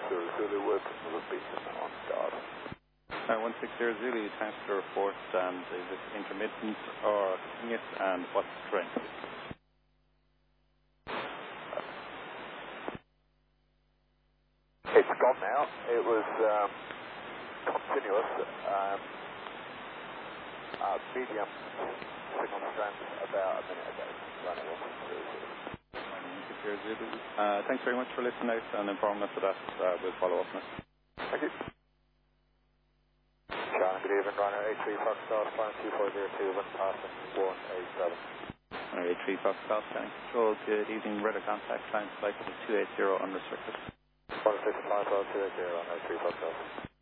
Zulu with Beacon on guard. 160 Zulu, thanks for the report. Is it intermittent or continuous, and what's the strength? It's gone now. It was continuous. Medium signal strength about a minute ago. Running 160 Zulu. Thanks very much for listening out and informing us of that. We'll follow up now. Thank you. John, good evening. Runner 83 Foxtrot, flying 2402, wind passing 187. Runner 83 Foxtrot, thanks. Control, good evening. Radar contact, climb flight 280 unrestricted. 165 280 on 83 Foxtrot.